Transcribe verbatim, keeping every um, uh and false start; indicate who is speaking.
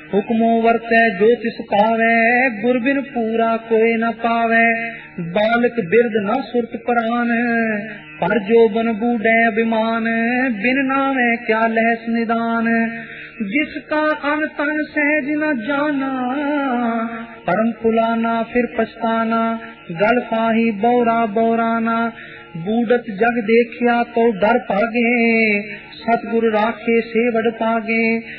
Speaker 1: हुक्मो वर्तै जो तिस पावै, गुर बिन पूरा कोई न पावै। बालक बिरद न सुरत प्राण, पर जो बन बूढ़े अभिमान। बिन नावे क्या लहस निदान, जिसका अन तन सहज न जाना। परम फुलाना फिर पछताना, गल फाही बौरा बौराना। बूढ़त जग देखिया तो डर पागे, सतगुरु राखे से वड पागे।